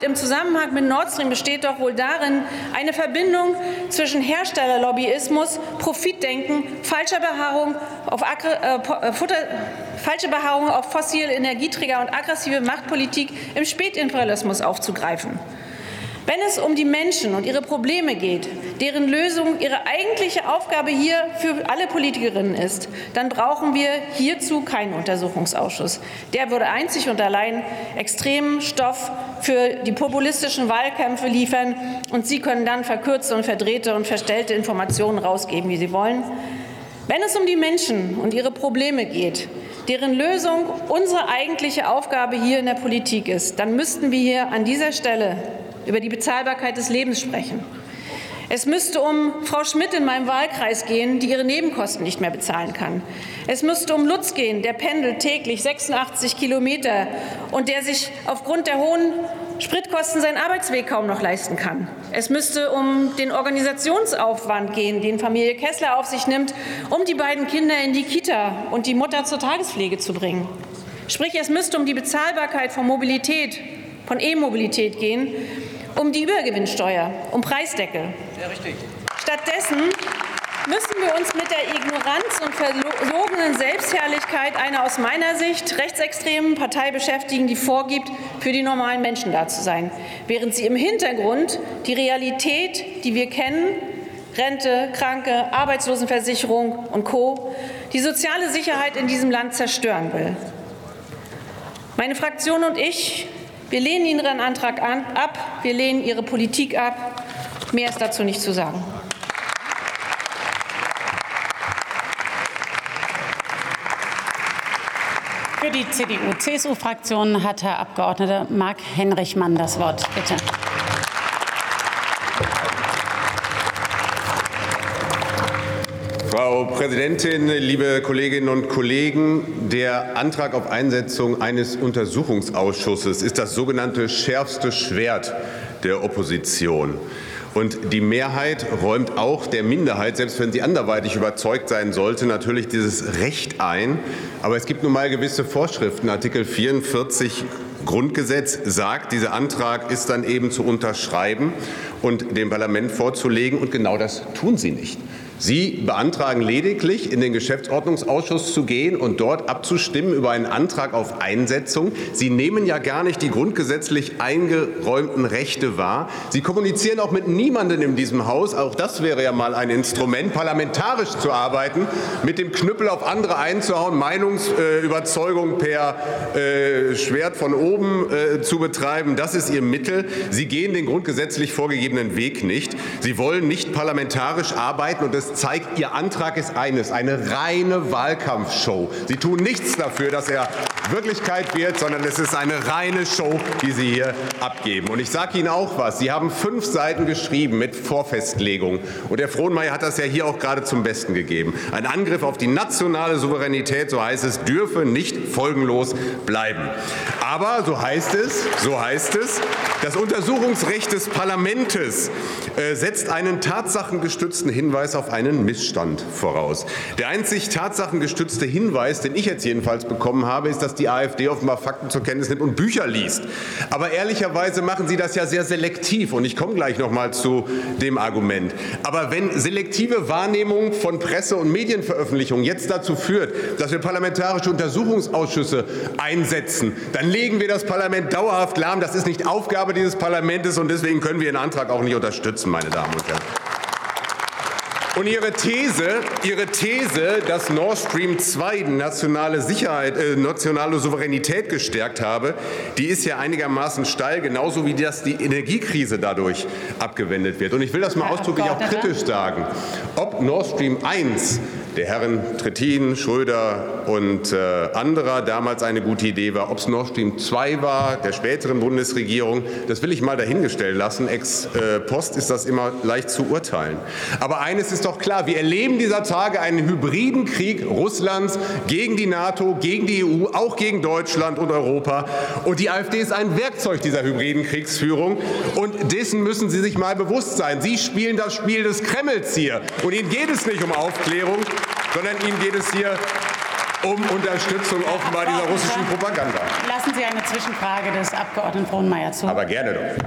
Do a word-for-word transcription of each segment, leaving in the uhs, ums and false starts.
Im Zusammenhang mit Nord Stream besteht doch wohl darin eine Verbindung zwischen Herstellerlobbyismus, Profitdenken, falscher Beharrung auf, äh, Futter, falsche Beharrung auf fossile Energieträger und aggressive Machtpolitik im Spätimperialismus aufzugreifen. Wenn es um die Menschen und ihre Probleme geht, deren Lösung ihre eigentliche Aufgabe hier für alle Politikerinnen ist, dann brauchen wir hierzu keinen Untersuchungsausschuss. Der würde einzig und allein extremen Stoff für die populistischen Wahlkämpfe liefern, und Sie können dann verkürzte und verdrehte und verstellte Informationen rausgeben, wie Sie wollen. Wenn es um die Menschen und ihre Probleme geht, deren Lösung unsere eigentliche Aufgabe hier in der Politik ist, dann müssten wir hier an dieser Stelle über die Bezahlbarkeit des Lebens sprechen. Es müsste um Frau Schmidt in meinem Wahlkreis gehen, die ihre Nebenkosten nicht mehr bezahlen kann. Es müsste um Lutz gehen, der pendelt täglich sechsundachtzig Kilometer und der sich aufgrund der hohen Spritkosten seinen Arbeitsweg kaum noch leisten kann. Es müsste um den Organisationsaufwand gehen, den Familie Kessler auf sich nimmt, um die beiden Kinder in die Kita und die Mutter zur Tagespflege zu bringen. Sprich, es müsste um die Bezahlbarkeit von Mobilität, von E-Mobilität gehen, um die Übergewinnsteuer, um Preisdeckel. Sehr richtig. Stattdessen müssen wir uns mit der Ignoranz und verlogenen Selbstherrlichkeit einer aus meiner Sicht rechtsextremen Partei beschäftigen, die vorgibt, für die normalen Menschen da zu sein, während sie im Hintergrund die Realität, die wir kennen, Rente, Kranke, Arbeitslosenversicherung und Co., die soziale Sicherheit in diesem Land zerstören will. Meine Fraktion und ich, wir lehnen Ihren Antrag ab, wir lehnen Ihre Politik ab. Mehr ist dazu nicht zu sagen. Für die C D U-C S U-Fraktion hat Herr Abgeordneter Marc Henrichmann das Wort. Bitte. Frau Präsidentin, liebe Kolleginnen und Kollegen! Der Antrag auf Einsetzung eines Untersuchungsausschusses ist das sogenannte schärfste Schwert der Opposition. Und die Mehrheit räumt auch der Minderheit, selbst wenn sie anderweitig überzeugt sein sollte, natürlich dieses Recht ein. Aber es gibt nun mal gewisse Vorschriften. Artikel vierundvierzig Grundgesetz sagt, dieser Antrag ist dann eben zu unterschreiben und dem Parlament vorzulegen. Und genau das tun Sie nicht. Sie beantragen lediglich, in den Geschäftsordnungsausschuss zu gehen und dort abzustimmen über einen Antrag auf Einsetzung. Sie nehmen ja gar nicht die grundgesetzlich eingeräumten Rechte wahr. Sie kommunizieren auch mit niemandem in diesem Haus. Auch das wäre ja mal ein Instrument, parlamentarisch zu arbeiten, mit dem Knüppel auf andere einzuhauen, Meinungsüberzeugung per äh, Schwert von oben äh, zu betreiben. Das ist Ihr Mittel. Sie gehen den grundgesetzlich vorgegebenen Weg nicht. Sie wollen nicht parlamentarisch arbeiten, und das zeigt, Ihr Antrag ist eines, eine reine Wahlkampfshow. Sie tun nichts dafür, dass er Wirklichkeit wird, sondern es ist eine reine Show, die Sie hier abgeben. Und ich sage Ihnen auch was. Sie haben fünf Seiten geschrieben mit Vorfestlegung. Und Herr Frohnmaier hat das ja hier auch gerade zum Besten gegeben. Ein Angriff auf die nationale Souveränität, so heißt es, dürfe nicht folgenlos bleiben. Aber, so heißt es, so heißt es, das Untersuchungsrecht des Parlaments äh, setzt einen tatsachengestützten Hinweis auf einen Missstand voraus. Der einzig tatsachengestützte Hinweis, den ich jetzt jedenfalls bekommen habe, ist, dass die AfD offenbar Fakten zur Kenntnis nimmt und Bücher liest. Aber ehrlicherweise machen Sie das ja sehr selektiv. Und ich komme gleich noch mal zu dem Argument. Aber wenn selektive Wahrnehmung von Presse- und Medienveröffentlichungen jetzt dazu führt, dass wir parlamentarische Untersuchungsausschüsse einsetzen, dann legen wir das Parlament dauerhaft lahm. Das ist nicht Aufgabe dieses Parlaments, und deswegen können wir Ihren Antrag auch nicht unterstützen, meine Damen und Herren. Und Ihre These, Ihre These, dass Nord Stream zwei die nationale Sicherheit, äh, nationale Souveränität gestärkt habe, die ist ja einigermaßen steil, genauso wie dass die Energiekrise dadurch abgewendet wird. Und ich will das mal ausdrücklich auch kritisch sagen. Ob Nord Stream eins der Herren Trittin, Schröder und äh, anderer damals eine gute Idee war, ob es Nord Stream zwei war, der späteren Bundesregierung, das will ich mal dahingestellt lassen. Ex äh, post ist das immer leicht zu urteilen. Aber eines ist doch klar, wir erleben dieser Tage einen hybriden Krieg Russlands gegen die NATO, gegen die E U, auch gegen Deutschland und Europa. Und die AfD ist ein Werkzeug dieser hybriden Kriegsführung. Und dessen müssen Sie sich mal bewusst sein. Sie spielen das Spiel des Kremls hier. Und Ihnen geht es nicht um Aufklärung, sondern Ihnen geht es hier um Unterstützung offenbar dieser russischen Propaganda. Lassen Sie eine Zwischenfrage des Abgeordneten Frohnmeier zu. Aber gerne doch.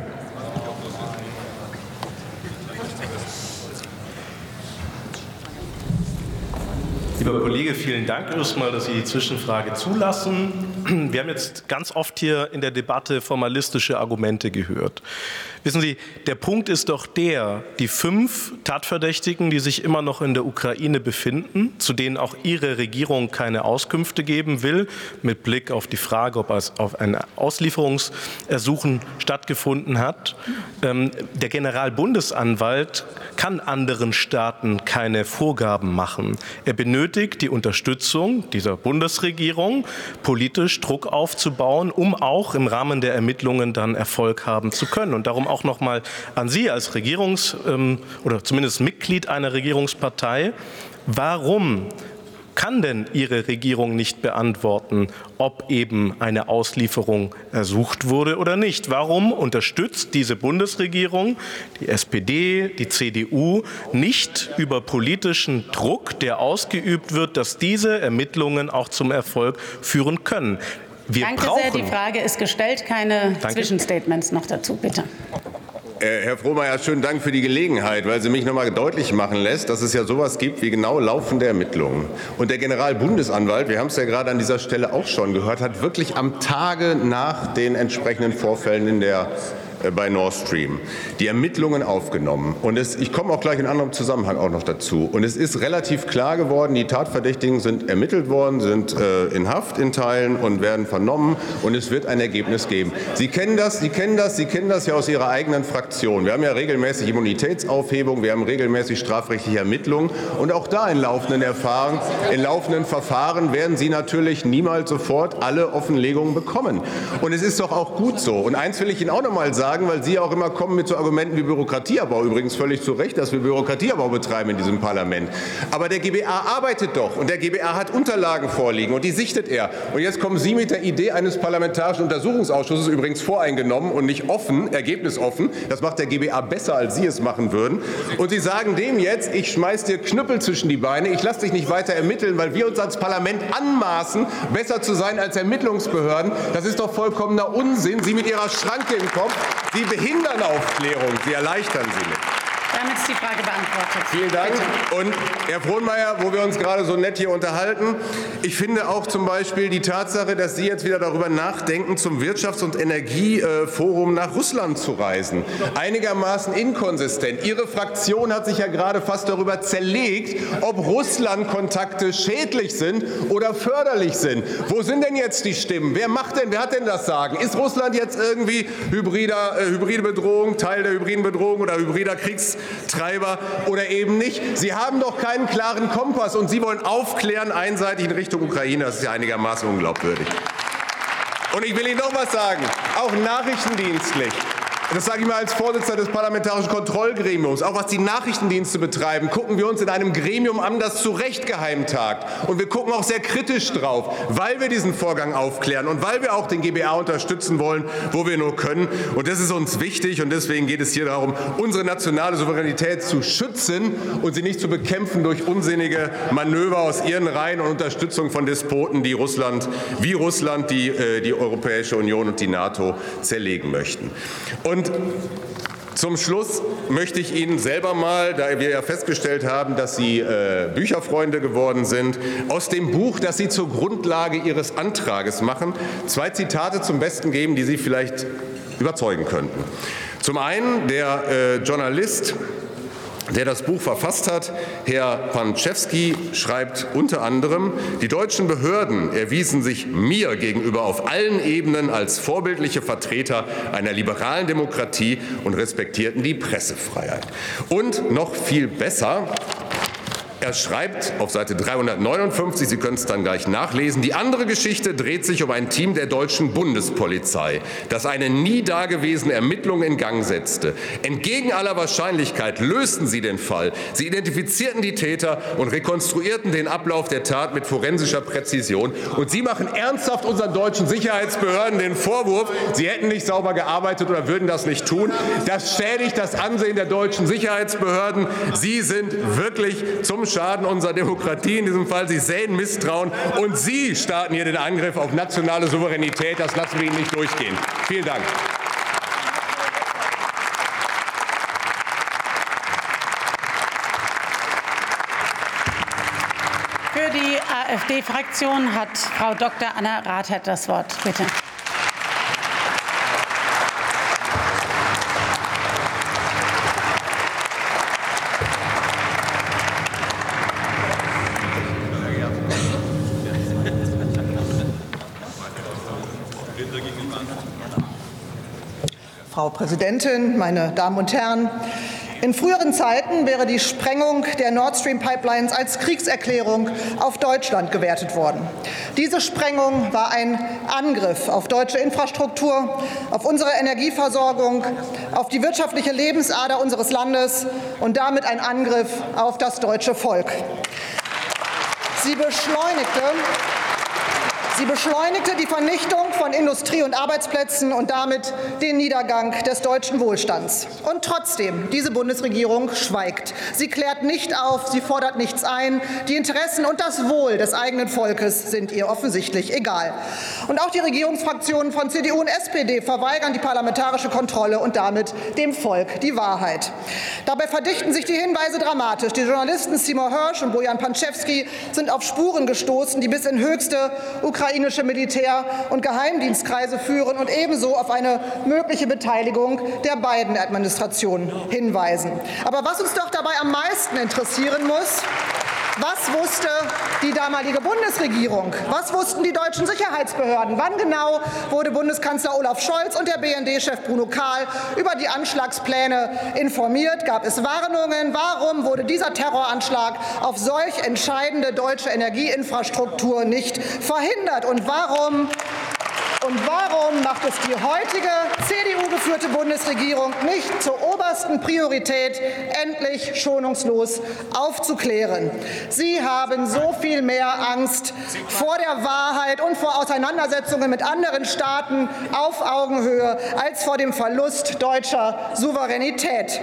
Lieber Kollege, vielen Dank erstmal, dass Sie die Zwischenfrage zulassen. Wir haben jetzt ganz oft hier in der Debatte formalistische Argumente gehört. Wissen Sie, der Punkt ist doch der, die fünf Tatverdächtigen, die sich immer noch in der Ukraine befinden, zu denen auch Ihre Regierung keine Auskünfte geben will, mit Blick auf die Frage, ob es auf ein Auslieferungsersuchen stattgefunden hat. Ähm, der Generalbundesanwalt kann anderen Staaten keine Vorgaben machen. Er benötigt die Unterstützung dieser Bundesregierung, politisch Druck aufzubauen, um auch im Rahmen der Ermittlungen dann Erfolg haben zu können. Und darum auch noch mal an Sie als Regierungs- ähm, oder zumindest Mitglied einer Regierungspartei. Warum kann denn Ihre Regierung nicht beantworten, ob eben eine Auslieferung ersucht wurde oder nicht? Warum unterstützt diese Bundesregierung, die S P D, die C D U, nicht über politischen Druck, der ausgeübt wird, dass diese Ermittlungen auch zum Erfolg führen können? Wir Danke brauchen, sehr, die Frage ist gestellt. Keine Danke. Zwischenstatements noch dazu, bitte. Herr Frohnmeier, schönen Dank für die Gelegenheit, weil sie mich noch mal deutlich machen lässt, dass es ja sowas gibt wie genau laufende Ermittlungen. Und der Generalbundesanwalt, wir haben es ja gerade an dieser Stelle auch schon gehört, hat wirklich am Tage nach den entsprechenden Vorfällen in der bei Nord Stream die Ermittlungen aufgenommen. Und es, ich komme auch gleich in anderem Zusammenhang auch noch dazu. Und es ist relativ klar geworden, die Tatverdächtigen sind ermittelt worden, sind äh, in Haft in Teilen und werden vernommen. Und es wird ein Ergebnis geben. Sie kennen das, Sie kennen das, Sie kennen das ja aus Ihrer eigenen Fraktion. Wir haben ja regelmäßig Immunitätsaufhebung, wir haben regelmäßig strafrechtliche Ermittlungen. Und auch da in laufenden Erfahrungen, in laufenden Verfahren werden Sie natürlich niemals sofort alle Offenlegungen bekommen. Und es ist doch auch gut so. Und eins will ich Ihnen auch noch mal sagen, weil Sie auch immer kommen mit so Argumenten wie Bürokratieabbau. Übrigens völlig zu Recht, dass wir Bürokratieabbau betreiben in diesem Parlament. Aber der G B A arbeitet doch und der G B A hat Unterlagen vorliegen und die sichtet er. Und jetzt kommen Sie mit der Idee eines parlamentarischen Untersuchungsausschusses, übrigens voreingenommen und nicht offen, ergebnisoffen. Das macht der G B A besser, als Sie es machen würden. Und Sie sagen dem jetzt, ich schmeiß dir Knüppel zwischen die Beine, ich lasse dich nicht weiter ermitteln, weil wir uns als Parlament anmaßen, besser zu sein als Ermittlungsbehörden. Das ist doch vollkommener Unsinn. Sie mit Ihrer Schranke im Kopf. Sie behindern Aufklärung, Sie erleichtern sie nicht. Damit ist die Frage beantwortet. Vielen Dank. Bitte. Und Herr Frohnmeier, wo wir uns gerade so nett hier unterhalten, ich finde auch zum Beispiel die Tatsache, dass Sie jetzt wieder darüber nachdenken, zum Wirtschafts- und Energieforum nach Russland zu reisen, einigermaßen inkonsistent. Ihre Fraktion hat sich ja gerade fast darüber zerlegt, ob Russland-Kontakte schädlich sind oder förderlich sind. Wo sind denn jetzt die Stimmen? Wer macht denn, wer hat denn das Sagen? Ist Russland jetzt irgendwie hybrider, äh, hybride Bedrohung, Teil der hybriden Bedrohung oder hybrider Kriegs Treiber oder eben nicht. Sie haben doch keinen klaren Kompass und Sie wollen aufklären einseitig in Richtung Ukraine. Das ist ja einigermaßen unglaubwürdig. Und ich will Ihnen noch was sagen, auch nachrichtendienstlich. Das sage ich mal als Vorsitzender des Parlamentarischen Kontrollgremiums. Auch was die Nachrichtendienste betreiben, gucken wir uns in einem Gremium an, das zu Recht geheim tagt. Und wir gucken auch sehr kritisch drauf, weil wir diesen Vorgang aufklären und weil wir auch den G B A unterstützen wollen, wo wir nur können. Und das ist uns wichtig. Und deswegen geht es hier darum, unsere nationale Souveränität zu schützen und sie nicht zu bekämpfen durch unsinnige Manöver aus ihren Reihen und Unterstützung von Despoten, die Russland, wie Russland, die, äh, die Europäische Union und die NATO zerlegen möchten. Und zum Schluss möchte ich Ihnen selber mal, da wir ja festgestellt haben, dass Sie äh, Bücherfreunde geworden sind, aus dem Buch, das Sie zur Grundlage Ihres Antrages machen, zwei Zitate zum Besten geben, die Sie vielleicht überzeugen könnten. Zum einen der äh, Journalist, der das Buch verfasst hat, Herr Panczewski, schreibt unter anderem, die deutschen Behörden erwiesen sich mir gegenüber auf allen Ebenen als vorbildliche Vertreter einer liberalen Demokratie und respektierten die Pressefreiheit. Und noch viel besser, er schreibt auf Seite dreihundertneunundfünfzig, Sie können es dann gleich nachlesen, die andere Geschichte dreht sich um ein Team der deutschen Bundespolizei, das eine nie dagewesene Ermittlung in Gang setzte. Entgegen aller Wahrscheinlichkeit lösten sie den Fall. Sie identifizierten die Täter und rekonstruierten den Ablauf der Tat mit forensischer Präzision. Und Sie machen ernsthaft unseren deutschen Sicherheitsbehörden den Vorwurf, sie hätten nicht sauber gearbeitet oder würden das nicht tun. Das schädigt das Ansehen der deutschen Sicherheitsbehörden. Sie sind wirklich zum Schaden unserer Demokratie in diesem Fall. Sie säen Misstrauen, und Sie starten hier den Angriff auf nationale Souveränität. Das lassen wir Ihnen nicht durchgehen. Vielen Dank. Für die AfD-Fraktion hat Frau Doktor Anna Rathert das Wort. Bitte. Frau Präsidentin, meine Damen und Herren! In früheren Zeiten wäre die Sprengung der Nord Stream Pipelines als Kriegserklärung auf Deutschland gewertet worden. Diese Sprengung war ein Angriff auf deutsche Infrastruktur, auf unsere Energieversorgung, auf die wirtschaftliche Lebensader unseres Landes und damit ein Angriff auf das deutsche Volk. Sie beschleunigte Sie beschleunigte die Vernichtung von Industrie und Arbeitsplätzen und damit den Niedergang des deutschen Wohlstands. Und trotzdem, diese Bundesregierung schweigt. Sie klärt nicht auf, sie fordert nichts ein. Die Interessen und das Wohl des eigenen Volkes sind ihr offensichtlich egal. Und auch die Regierungsfraktionen von C D U und S P D verweigern die parlamentarische Kontrolle und damit dem Volk die Wahrheit. Dabei verdichten sich die Hinweise dramatisch. Die Journalisten Seymour Hersh und Bojan Panczewski sind auf Spuren gestoßen, die bis in höchste ukrainische Militär- und Geheimdienstkreise führen und ebenso auf eine mögliche Beteiligung der beiden Administrationen hinweisen. Aber was uns doch dabei am meisten interessieren muss: Was wusste die damalige Bundesregierung? Was wussten die deutschen Sicherheitsbehörden? Wann genau wurde Bundeskanzler Olaf Scholz und der B N D-Chef Bruno Kahl über die Anschlagspläne informiert? Gab es Warnungen? Warum wurde dieser Terroranschlag auf solch entscheidende deutsche Energieinfrastruktur nicht verhindert? Und warum Und warum macht es die heutige C D U-geführte Bundesregierung nicht zur obersten Priorität, endlich schonungslos aufzuklären? Sie haben so viel mehr Angst vor der Wahrheit und vor Auseinandersetzungen mit anderen Staaten auf Augenhöhe als vor dem Verlust deutscher Souveränität.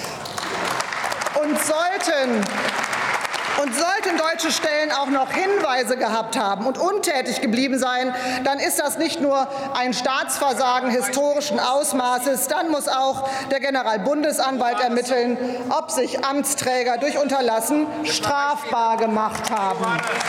Und sollten Und sollten deutsche Stellen auch noch Hinweise gehabt haben und untätig geblieben sein, dann ist das nicht nur ein Staatsversagen historischen Ausmaßes, dann muss auch der Generalbundesanwalt ermitteln, ob sich Amtsträger durch Unterlassen strafbar gemacht haben.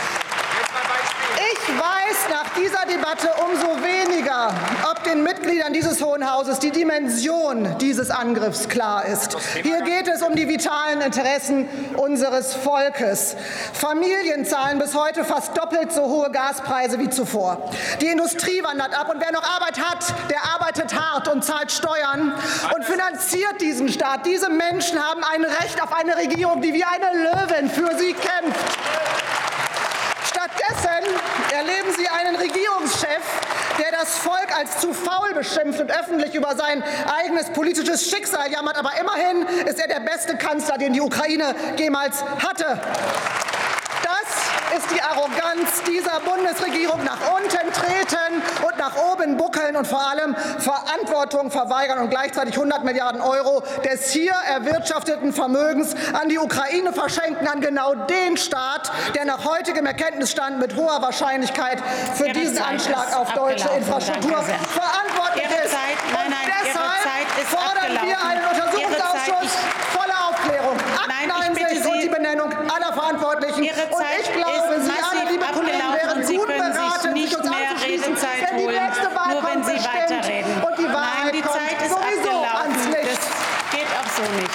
Ich weiß nach dieser Debatte umso weniger, ob den Mitgliedern dieses Hohen Hauses die Dimension dieses Angriffs klar ist. Hier geht es um die vitalen Interessen unseres Volkes. Familien zahlen bis heute fast doppelt so hohe Gaspreise wie zuvor. Die Industrie wandert ab, und wer noch Arbeit hat, der arbeitet hart und zahlt Steuern und finanziert diesen Staat. Diese Menschen haben ein Recht auf eine Regierung, die wie eine Löwin für sie kämpft. Stattdessen erleben Sie einen Regierungschef, der das Volk als zu faul beschimpft und öffentlich über sein eigenes politisches Schicksal jammert. Aber immerhin ist er der beste Kanzler, den die Ukraine jemals hatte. Das ist die Arroganz dieser Bundesregierung: nach unten treten und nach oben buckeln und vor allem Verantwortung verweigern und gleichzeitig hundert Milliarden Euro des hier erwirtschafteten Vermögens an die Ukraine verschenken, an genau den Staat, der nach heutigem Erkenntnisstand mit hoher Wahrscheinlichkeit für diesen Anschlag auf deutsche Infrastruktur verantwortlich ist. Und deshalb fordern wir einen Untersuchungsausschuss, volle Aufklärung, Akteneinsicht und die Benennung aller Verantwortlichen. Und ich glaube, Sie alle, liebe Kollegen, wären gut beraten, sich uns anzuschließen, denn die nächste Wahl kommt bestimmt und die Wahrheit kommt sowieso ans Licht. Das geht auch so nicht.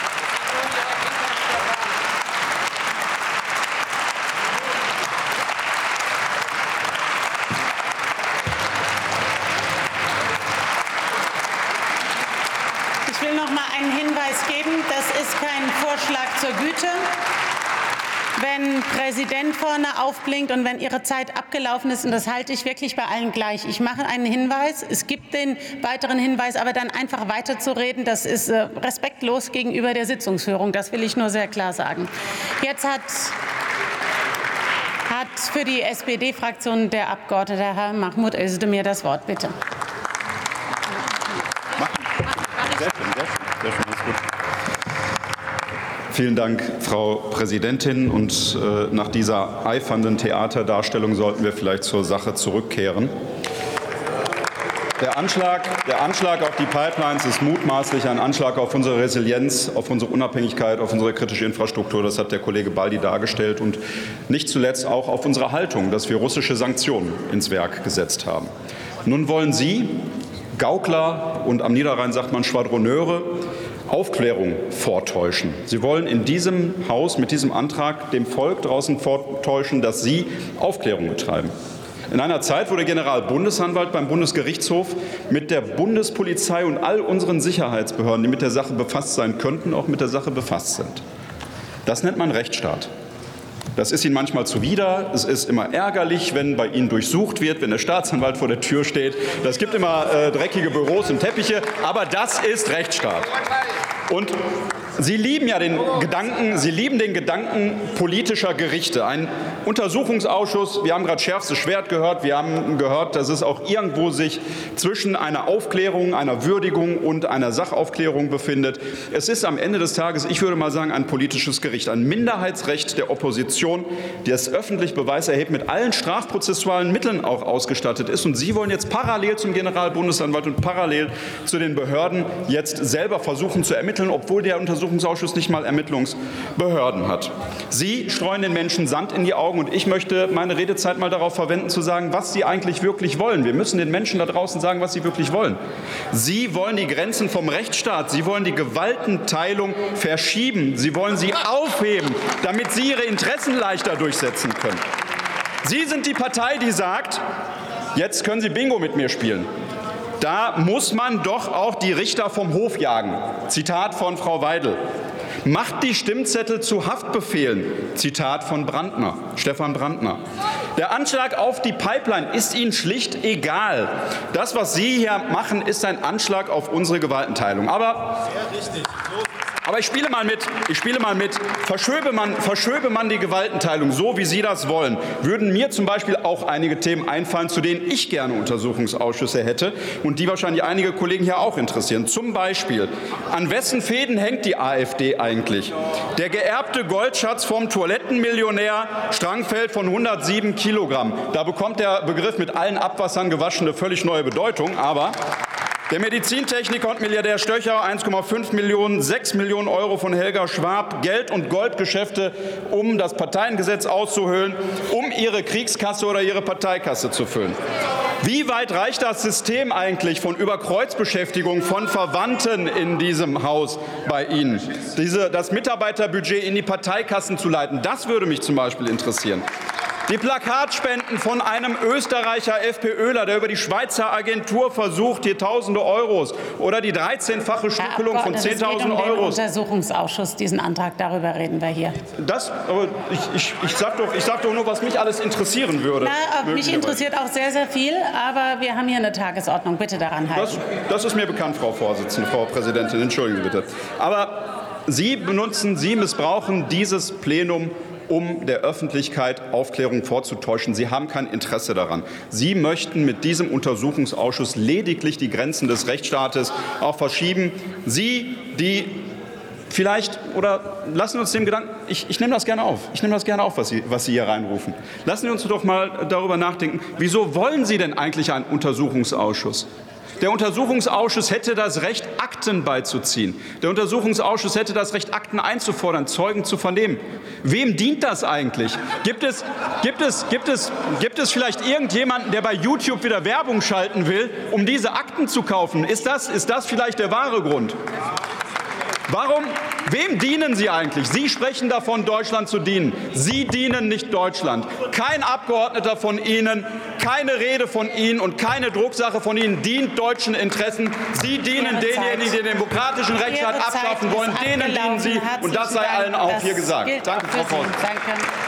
Ich will noch mal einen Hinweis geben. Das ist kein Vorschlag zur Güte. Wenn Präsident vorne aufblinkt und wenn Ihre Zeit abgelaufen ist, und das halte ich wirklich bei allen gleich. Ich mache einen Hinweis, es gibt den weiteren Hinweis, aber dann einfach weiterzureden, das ist äh, respektlos gegenüber der Sitzungsführung. Das will ich nur sehr klar sagen. Jetzt hat, hat für die S P D-Fraktion der Abgeordnete Herr Mahmoud Özdemir das Wort. Bitte. Sehr schön, sehr schön, sehr schön, ist gut. Vielen Dank, Frau Präsidentin. Und äh, nach dieser eifernden Theaterdarstellung sollten wir vielleicht zur Sache zurückkehren. Der Anschlag, der Anschlag auf die Pipelines ist mutmaßlich ein Anschlag auf unsere Resilienz, auf unsere Unabhängigkeit, auf unsere kritische Infrastruktur. Das hat der Kollege Baldi dargestellt. Und nicht zuletzt auch auf unsere Haltung, dass wir russische Sanktionen ins Werk gesetzt haben. Nun wollen Sie, Gaukler und am Niederrhein sagt man Schwadroneure, Aufklärung vortäuschen. Sie wollen in diesem Haus mit diesem Antrag dem Volk draußen vortäuschen, dass Sie Aufklärung betreiben. In einer Zeit, wo der Generalbundesanwalt beim Bundesgerichtshof mit der Bundespolizei und all unseren Sicherheitsbehörden, die mit der Sache befasst sein könnten, auch mit der Sache befasst sind. Das nennt man Rechtsstaat. Das ist Ihnen manchmal zuwider. Es ist immer ärgerlich, wenn bei Ihnen durchsucht wird, wenn der Staatsanwalt vor der Tür steht. Das gibt immer äh, dreckige Büros und Teppiche. Aber das ist Rechtsstaat. Und Sie lieben ja den Gedanken, Sie lieben den Gedanken politischer Gerichte. Ein Untersuchungsausschuss, wir haben gerade schärfstes Schwert gehört, wir haben gehört, dass es auch irgendwo sich zwischen einer Aufklärung, einer Würdigung und einer Sachaufklärung befindet. Es ist am Ende des Tages, ich würde mal sagen, ein politisches Gericht, ein Minderheitsrecht der Opposition, das öffentlich Beweis erhebt, mit allen strafprozessualen Mitteln auch ausgestattet ist. Und Sie wollen jetzt parallel zum Generalbundesanwalt und parallel zu den Behörden jetzt selber versuchen zu ermitteln, obwohl der Untersuchungsausschuss Untersuchungsausschuss nicht mal Ermittlungsbehörden hat. Sie streuen den Menschen Sand in die Augen, und ich möchte meine Redezeit mal darauf verwenden, zu sagen, was Sie eigentlich wirklich wollen. Wir müssen den Menschen da draußen sagen, was sie wirklich wollen. Sie wollen die Grenzen vom Rechtsstaat, Sie wollen die Gewaltenteilung verschieben, Sie wollen sie aufheben, damit Sie Ihre Interessen leichter durchsetzen können. Sie sind die Partei, die sagt, jetzt können Sie Bingo mit mir spielen. Da muss man doch auch die Richter vom Hof jagen. Zitat von Frau Weidel. Macht die Stimmzettel zu Haftbefehlen. Zitat von Brandner, Stefan Brandner. Der Anschlag auf die Pipeline ist Ihnen schlicht egal. Das, was Sie hier machen, ist ein Anschlag auf unsere Gewaltenteilung. Aber Aber ich spiele mal mit, ich spiele mal mit. Verschöbe man, verschöbe man die Gewaltenteilung so, wie Sie das wollen, würden mir zum Beispiel auch einige Themen einfallen, zu denen ich gerne Untersuchungsausschüsse hätte und die wahrscheinlich einige Kollegen hier auch interessieren. Zum Beispiel, an wessen Fäden hängt die AfD eigentlich? Der geerbte Goldschatz vom Toilettenmillionär Strangfeld von hundertsieben Kilogramm. Da bekommt der Begriff mit allen Abwassern gewaschen eine völlig neue Bedeutung. Aber der Medizintechniker und Milliardär Stöcher, eins Komma fünf Millionen, sechs Millionen Euro von Helga Schwab, Geld- und Goldgeschäfte, um das Parteiengesetz auszuhöhlen, um ihre Kriegskasse oder ihre Parteikasse zu füllen. Wie weit reicht das System eigentlich von Überkreuzbeschäftigung von Verwandten in diesem Haus bei Ihnen? Diese, das Mitarbeiterbudget in die Parteikassen zu leiten, das würde mich zum Beispiel interessieren. Die Plakatspenden von einem Österreicher FPÖler, der über die Schweizer Agentur versucht, hier tausende Euros oder die dreizehnfache Stückelung von zehntausend Euros. Den Untersuchungsausschuss, diesen Antrag, darüber reden wir hier. Das, aber ich, ich, ich sage doch, sag doch nur, was mich alles interessieren würde. Na, mich interessiert auch sehr, sehr viel, aber wir haben hier eine Tagesordnung. Bitte daran halten. Das, das ist mir bekannt, Frau Vorsitzende, Frau Präsidentin. Entschuldigen Sie bitte. Aber Sie benutzen, Sie missbrauchen dieses Plenum, um der Öffentlichkeit Aufklärung vorzutäuschen. Sie haben kein Interesse daran. Sie möchten mit diesem Untersuchungsausschuss lediglich die Grenzen des Rechtsstaates auch verschieben. Sie, die vielleicht, oder lassen wir uns dem Gedanken, ich, ich nehme das gerne auf, ich nehme das gerne auf, was Sie, was Sie hier reinrufen. Lassen wir uns doch mal darüber nachdenken, wieso wollen Sie denn eigentlich einen Untersuchungsausschuss? Der Untersuchungsausschuss hätte das Recht, Akten beizuziehen. Der Untersuchungsausschuss hätte das Recht, Akten einzufordern, Zeugen zu vernehmen. Wem dient das eigentlich? Gibt es, gibt es, gibt es, gibt es vielleicht irgendjemanden, der bei YouTube wieder Werbung schalten will, um diese Akten zu kaufen? Ist das, ist das vielleicht der wahre Grund? Warum, wem dienen Sie eigentlich? Sie sprechen davon, Deutschland zu dienen. Sie dienen nicht Deutschland. Kein Abgeordneter von Ihnen, keine Rede von Ihnen und keine Drucksache von Ihnen dient deutschen Interessen. Sie dienen denjenigen, die den demokratischen Rechtsstaat abschaffen wollen. Denen dienen Sie. Und das sei allen auch hier gesagt. Danke, Frau Vorsitzende.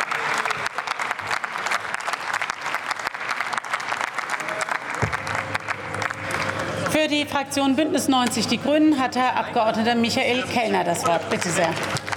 Für die Fraktion Bündnis neunzig Die Grünen hat Herr Abgeordneter Michael Kellner das Wort. Bitte sehr.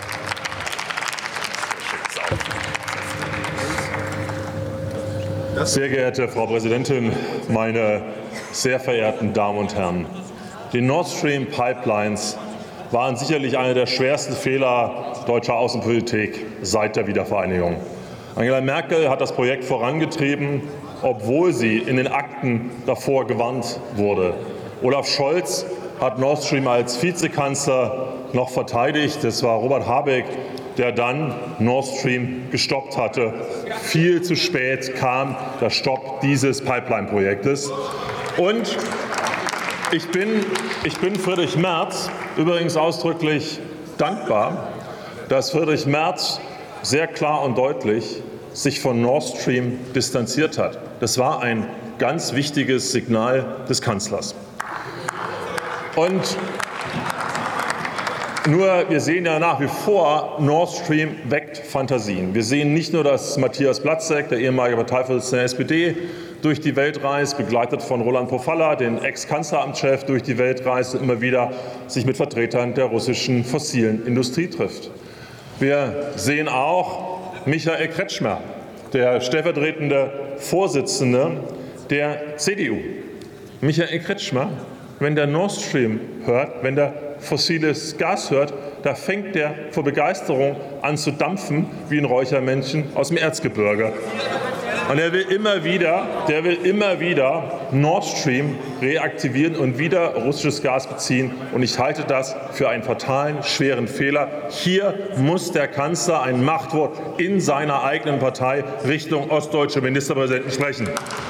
Sehr geehrte Frau Präsidentin, meine sehr verehrten Damen und Herren! Die Nord Stream Pipelines waren sicherlich einer der schwersten Fehler deutscher Außenpolitik seit der Wiedervereinigung. Angela Merkel hat das Projekt vorangetrieben, obwohl sie in den Akten davor gewarnt wurde. Olaf Scholz hat Nord Stream als Vizekanzler noch verteidigt. Es war Robert Habeck, der dann Nord Stream gestoppt hatte. Viel zu spät kam der Stopp dieses Pipeline-Projektes. Und ich bin, ich bin Friedrich Merz übrigens ausdrücklich dankbar, dass Friedrich Merz sehr klar und deutlich sich von Nord Stream distanziert hat. Das war ein ganz wichtiges Signal des Kanzlers. Und nur, wir sehen ja nach wie vor, Nord Stream weckt Fantasien. Wir sehen nicht nur, dass Matthias Platzek, der ehemalige Parteivorsitzende der S P D, durch die Welt reist, begleitet von Roland Pofalla, den Ex-Kanzleramtschef, durch die Welt reist und immer wieder sich mit Vertretern der russischen fossilen Industrie trifft. Wir sehen auch Michael Kretschmer, der stellvertretende Vorsitzende der C D U. Michael Kretschmer, wenn der Nord Stream hört, wenn der fossiles Gas hört, da fängt der vor Begeisterung an zu dampfen wie ein Räuchermännchen aus dem Erzgebirge. Und er will immer wieder, der will immer wieder Nord Stream reaktivieren und wieder russisches Gas beziehen. Und ich halte das für einen fatalen, schweren Fehler. Hier muss der Kanzler ein Machtwort in seiner eigenen Partei Richtung ostdeutsche Ministerpräsidenten sprechen.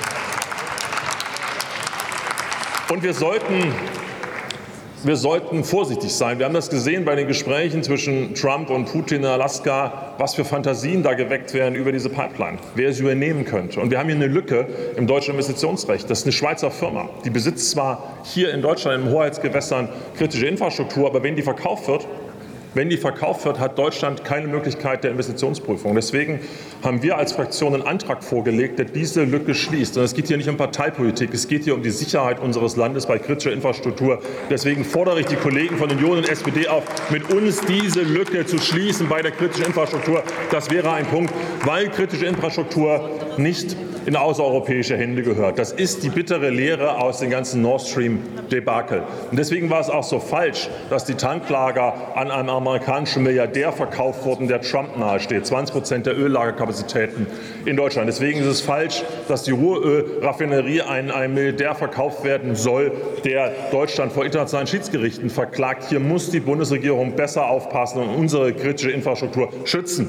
Und wir sollten Wir sollten vorsichtig sein. Wir haben das gesehen bei den Gesprächen zwischen Trump und Putin in Alaska, was für Fantasien da geweckt werden über diese Pipeline, wer sie übernehmen könnte. Und wir haben hier eine Lücke im deutschen Investitionsrecht. Das ist eine Schweizer Firma. Die besitzt zwar hier in Deutschland in Hoheitsgewässern kritische Infrastruktur, aber wenn die verkauft wird, Wenn die verkauft wird, hat Deutschland keine Möglichkeit der Investitionsprüfung. Deswegen haben wir als Fraktion einen Antrag vorgelegt, der diese Lücke schließt. Und es geht hier nicht um Parteipolitik, es geht hier um die Sicherheit unseres Landes bei kritischer Infrastruktur. Deswegen fordere ich die Kollegen von Union und S P D auf, mit uns diese Lücke zu schließen bei der kritischen Infrastruktur. Das wäre ein Punkt, weil kritische Infrastruktur nicht in außereuropäische Hände gehört. Das ist die bittere Lehre aus den ganzen Nord Stream-Debakel. Und deswegen war es auch so falsch, dass die Tanklager an einem amerikanischen Milliardär verkauft wurden, der Trump nahesteht. zwanzig Prozent der Öllagerkapazitäten in Deutschland. Deswegen ist es falsch, dass die Ruhrölraffinerie an einen Milliardär verkauft werden soll, der Deutschland vor internationalen Schiedsgerichten verklagt. Hier muss die Bundesregierung besser aufpassen und unsere kritische Infrastruktur schützen.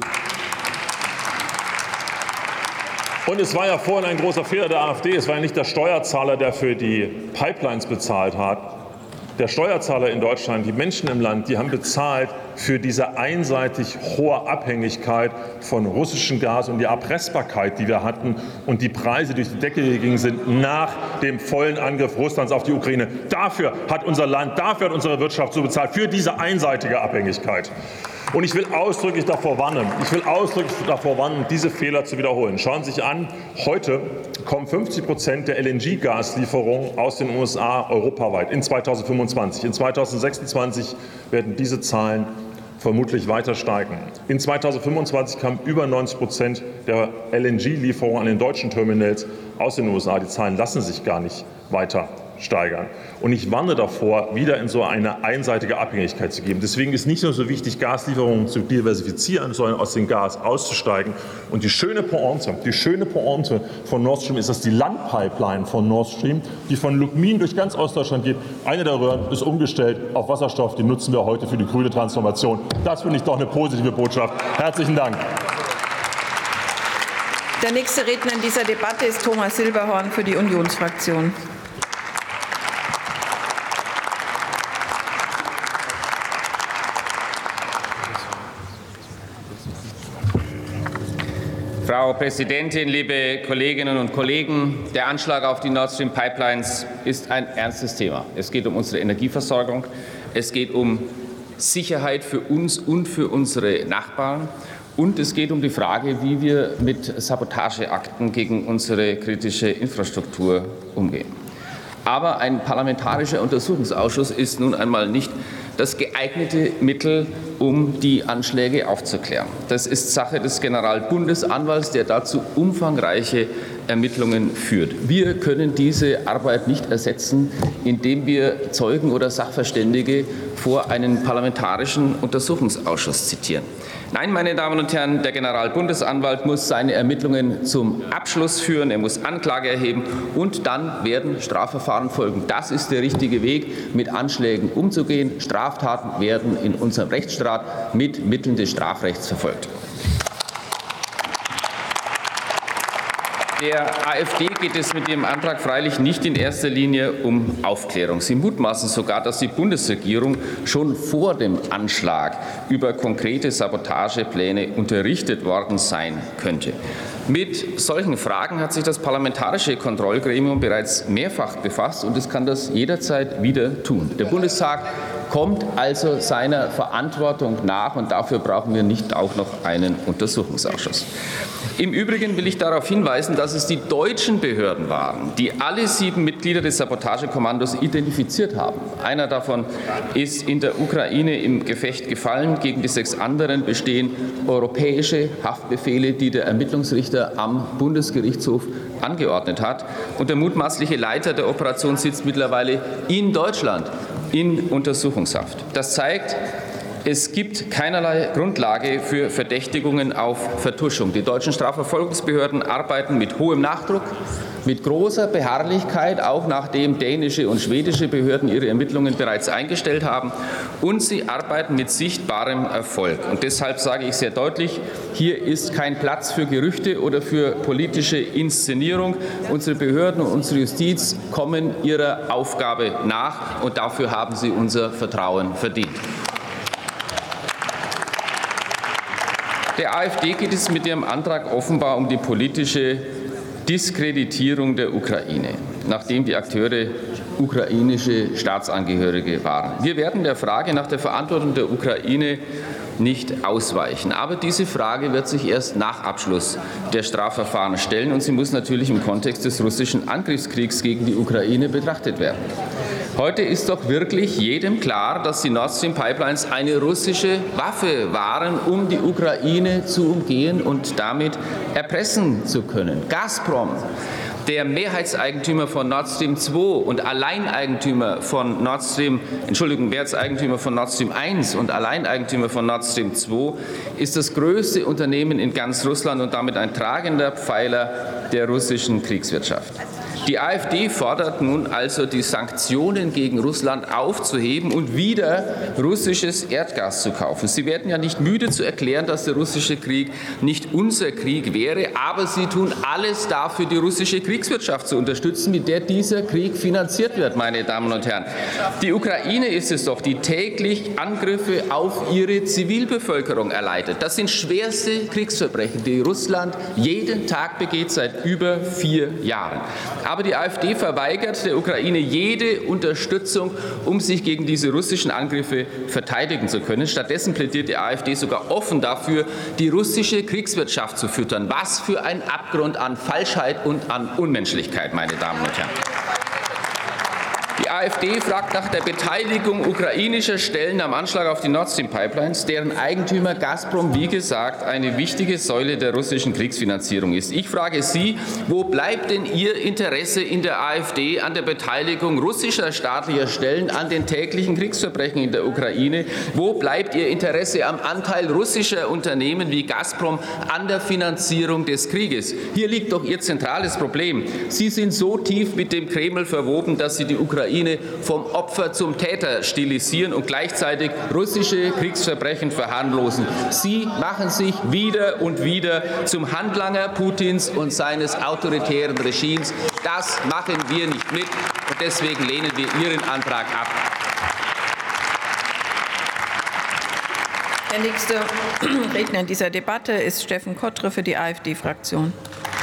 Und es war ja vorhin ein großer Fehler der AfD. Es war ja nicht der Steuerzahler, der für die Pipelines bezahlt hat. Der Steuerzahler in Deutschland, die Menschen im Land, die haben bezahlt für diese einseitig hohe Abhängigkeit von russischem Gas und die Erpressbarkeit, die wir hatten und die Preise durch die Decke gegangen sind nach dem vollen Angriff Russlands auf die Ukraine. Dafür hat unser Land, dafür hat unsere Wirtschaft so bezahlt, für diese einseitige Abhängigkeit. Und ich will ausdrücklich davor warnen, ich will ausdrücklich davor warnen, diese Fehler zu wiederholen. Schauen Sie sich an, heute kommen fünfzig Prozent der L N G-Gaslieferungen aus den U S A europaweit in zweitausendfünfundzwanzig. In zweitausendsechsundzwanzig werden diese Zahlen vermutlich weiter steigen. In zweitausendfünfundzwanzig kamen über neunzig Prozent der L N G-Lieferungen an den deutschen Terminals aus den U S A. Die Zahlen lassen sich gar nicht weiter steigern. Und ich warne davor, wieder in so eine einseitige Abhängigkeit zu geben. Deswegen ist nicht nur so wichtig, Gaslieferungen zu diversifizieren, sondern aus dem Gas auszusteigen. Und die schöne Pointe, die schöne Pointe von Nord Stream ist, dass die Landpipeline von Nord Stream, die von Lubmin durch ganz Ostdeutschland geht, eine der Röhren ist umgestellt auf Wasserstoff. Die nutzen wir heute für die grüne Transformation. Das finde ich doch eine positive Botschaft. Herzlichen Dank. Der nächste Redner in dieser Debatte ist Thomas Silberhorn für die Unionsfraktion. Frau Präsidentin, liebe Kolleginnen und Kollegen! Der Anschlag auf die Nord Stream Pipelines ist ein ernstes Thema. Es geht um unsere Energieversorgung. Es geht um Sicherheit für uns und für unsere Nachbarn. Und es geht um die Frage, wie wir mit Sabotageakten gegen unsere kritische Infrastruktur umgehen. Aber ein parlamentarischer Untersuchungsausschuss ist nun einmal nicht das geeignete Mittel, um die Anschläge aufzuklären. Das ist Sache des Generalbundesanwalts, der dazu umfangreiche Ermittlungen führt. Wir können diese Arbeit nicht ersetzen, indem wir Zeugen oder Sachverständige vor einen parlamentarischen Untersuchungsausschuss zitieren. Nein, meine Damen und Herren, der Generalbundesanwalt muss seine Ermittlungen zum Abschluss führen, er muss Anklage erheben und dann werden Strafverfahren folgen. Das ist der richtige Weg, mit Anschlägen umzugehen. Straftaten werden in unserem Rechtsstaat mit Mitteln des Strafrechts verfolgt. Der AfD geht es mit ihrem Antrag freilich nicht in erster Linie um Aufklärung. Sie mutmaßen sogar, dass die Bundesregierung schon vor dem Anschlag über konkrete Sabotagepläne unterrichtet worden sein könnte. Mit solchen Fragen hat sich das Parlamentarische Kontrollgremium bereits mehrfach befasst, und es kann das jederzeit wieder tun. Der Bundestag kommt also seiner Verantwortung nach, und dafür brauchen wir nicht auch noch einen Untersuchungsausschuss. Im Übrigen will ich darauf hinweisen, dass es die deutschen Behörden waren, die alle sieben Mitglieder des Sabotagekommandos identifiziert haben. Einer davon ist in der Ukraine im Gefecht gefallen. Gegen die sechs anderen bestehen europäische Haftbefehle, die der Ermittlungsrichter am Bundesgerichtshof angeordnet hat. Und der mutmaßliche Leiter der Operation sitzt mittlerweile in Deutschland in Untersuchungshaft. Das zeigt, es gibt keinerlei Grundlage für Verdächtigungen auf Vertuschung. Die deutschen Strafverfolgungsbehörden arbeiten mit hohem Nachdruck, mit großer Beharrlichkeit, auch nachdem dänische und schwedische Behörden ihre Ermittlungen bereits eingestellt haben. Und sie arbeiten mit sichtbarem Erfolg. Und deshalb sage ich sehr deutlich, hier ist kein Platz für Gerüchte oder für politische Inszenierung. Unsere Behörden und unsere Justiz kommen ihrer Aufgabe nach, und dafür haben sie unser Vertrauen verdient. Der AfD geht es mit ihrem Antrag offenbar um die politische Diskreditierung der Ukraine, nachdem die Akteure ukrainische Staatsangehörige waren. Wir werden der Frage nach der Verantwortung der Ukraine nicht ausweichen. Aber diese Frage wird sich erst nach Abschluss der Strafverfahren stellen, und sie muss natürlich im Kontext des russischen Angriffskriegs gegen die Ukraine betrachtet werden. Heute ist doch wirklich jedem klar, dass die Nord Stream Pipelines eine russische Waffe waren, um die Ukraine zu umgehen und damit erpressen zu können. Gazprom, der Mehrheitseigentümer von Nord Stream zwei und Alleineigentümer von Nord Stream, Entschuldigung, Mehrheitseigentümer von Nord Stream eins und Alleineigentümer von Nord Stream zwei, ist das größte Unternehmen in ganz Russland und damit ein tragender Pfeiler der russischen Kriegswirtschaft. Die AfD fordert nun also, die Sanktionen gegen Russland aufzuheben und wieder russisches Erdgas zu kaufen. Sie werden ja nicht müde zu erklären, dass der russische Krieg nicht unser Krieg wäre, aber sie tun alles dafür, die russische Kriegswirtschaft zu unterstützen, mit der dieser Krieg finanziert wird, meine Damen und Herren. Die Ukraine ist es doch, die täglich Angriffe auf ihre Zivilbevölkerung erleidet. Das sind schwerste Kriegsverbrechen, die Russland jeden Tag begeht seit über vier Jahren. Aber die AfD verweigert der Ukraine jede Unterstützung, um sich gegen diese russischen Angriffe verteidigen zu können. Stattdessen plädiert die AfD sogar offen dafür, die russische Kriegswirtschaft zu füttern. Was für ein Abgrund an Falschheit und an Unmenschlichkeit, meine Damen und Herren. Die AfD fragt nach der Beteiligung ukrainischer Stellen am Anschlag auf die Nord Stream Pipelines, deren Eigentümer Gazprom, wie gesagt, eine wichtige Säule der russischen Kriegsfinanzierung ist. Ich frage Sie, wo bleibt denn Ihr Interesse in der AfD an der Beteiligung russischer staatlicher Stellen an den täglichen Kriegsverbrechen in der Ukraine? Wo bleibt Ihr Interesse am Anteil russischer Unternehmen wie Gazprom an der Finanzierung des Krieges? Hier liegt doch Ihr zentrales Problem. Sie sind so tief mit dem Kreml verwoben, dass Sie die Ukraine vom Opfer zum Täter stilisieren und gleichzeitig russische Kriegsverbrechen verharmlosen. Sie machen sich wieder und wieder zum Handlanger Putins und seines autoritären Regimes. Das machen wir nicht mit, und deswegen lehnen wir Ihren Antrag ab. Der nächste Redner in dieser Debatte ist Steffen Kottre für die AfD-Fraktion.